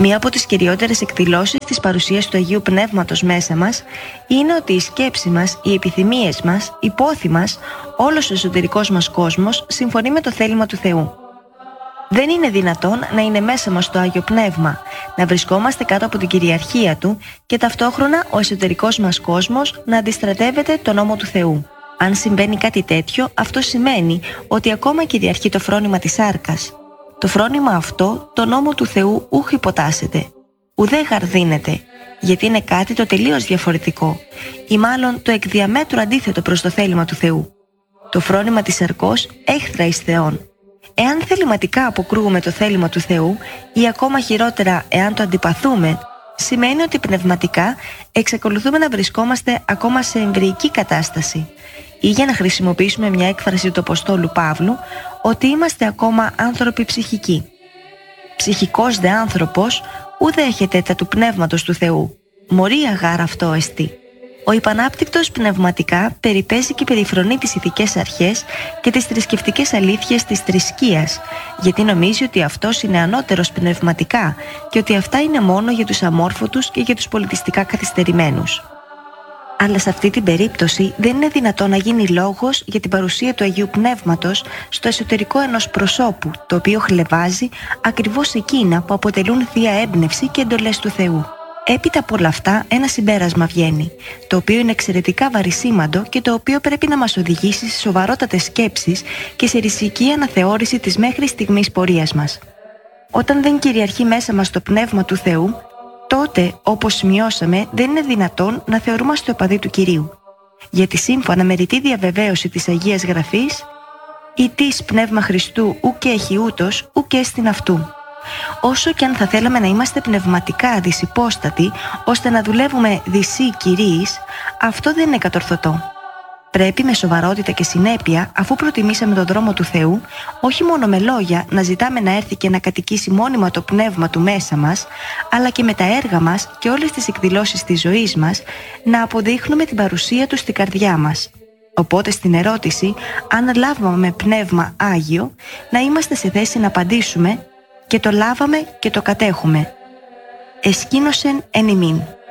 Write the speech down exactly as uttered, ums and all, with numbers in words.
Μία από τις κυριότερες εκδηλώσεις της παρουσίας του Αγίου Πνεύματος μέσα μας είναι ότι η σκέψη μας, οι επιθυμίες μας, η πόθη μας, όλος ο εσωτερικός μας κόσμος συμφωνεί με το θέλημα του Θεού. Δεν είναι δυνατόν να είναι μέσα μας το Άγιο Πνεύμα, να βρισκόμαστε κάτω από την κυριαρχία Του και ταυτόχρονα ο εσωτερικός μας κόσμος να αντιστρατεύεται τον νόμο του Θεού. Αν συμβαίνει κάτι τέτοιο, αυτό σημαίνει ότι ακόμα κυριαρχεί το φρόνημα της σάρκας. Το φρόνημα αυτό, το νόμο του Θεού, ούχ υποτάσσεται, ουδέ γαρδύνεται, γιατί είναι κάτι το τελείως διαφορετικό, ή μάλλον το εκ διαμέτρου αντίθετο προς το θέλημα του Θεού. Το φρόνημα της σαρκός έχθρα εις Θεόν. Εάν θεληματικά αποκρούουμε το θέλημα του Θεού, ή ακόμα χειρότερα εάν το αντιπαθούμε, σημαίνει ότι πνευματικά εξακολουθούμε να βρισκόμαστε ακόμα σε εμβρυϊκή κατάσταση, ή για να χρησιμοποιήσουμε μια έκφραση του Αποστόλου Παύλου, ότι είμαστε ακόμα άνθρωποι ψυχικοί. Ψυχικός δε άνθρωπος ουδέ έχετε τα του πνεύματος του Θεού. Μωρία γάρα αυτό εστί. Ο υπανάπτυκτος πνευματικά περιπέζει και περιφρονεί τις ηθικές αρχές και τις θρησκευτικές αλήθειες της θρησκείας, γιατί νομίζει ότι αυτός είναι ανώτερος πνευματικά και ότι αυτά είναι μόνο για τους αμόρφωτους και για τους πολιτιστικά καθυστερημένους. Αλλά σε αυτή την περίπτωση δεν είναι δυνατό να γίνει λόγος για την παρουσία του Αγίου Πνεύματος στο εσωτερικό ενός προσώπου, το οποίο χλευάζει ακριβώς εκείνα που αποτελούν θεία έμπνευση και εντολές του Θεού. Έπειτα από όλα αυτά, ένα συμπέρασμα βγαίνει, το οποίο είναι εξαιρετικά βαρισίμαντο και το οποίο πρέπει να μας οδηγήσει σε σοβαρότατες σκέψεις και σε ριζική αναθεώρηση της μέχρι στιγμής πορείας μας. Όταν δεν κυριαρχεί μέσα μας το Πνεύμα του Θεού, τότε, όπως σημειώσαμε, δεν είναι δυνατόν να θεωρούμαστε οπαδοί του Κυρίου. Γιατί σύμφωνα με ρητή διαβεβαίωση της Αγίας Γραφής, «Η της Πνεύμα Χριστού ουκ έχει ούτως, ουκ έστιν αυτού». Όσο και αν θα θέλαμε να είμαστε πνευματικά δυσυπόστατοι, ώστε να δουλεύουμε δυσί Κυρίης, αυτό δεν είναι κατορθωτό. Πρέπει με σοβαρότητα και συνέπεια, αφού προτιμήσαμε τον δρόμο του Θεού, όχι μόνο με λόγια να ζητάμε να έρθει και να κατοικήσει μόνιμα το πνεύμα του μέσα μας, αλλά και με τα έργα μας και όλες τις εκδηλώσεις της ζωής μας, να αποδείχνουμε την παρουσία του στην καρδιά μας. Οπότε στην ερώτηση, αν λάβαμε πνεύμα Άγιο, να είμαστε σε θέση να απαντήσουμε «Και το λάβαμε και το κατέχουμε. Εσκήνωσεν εν ημίν».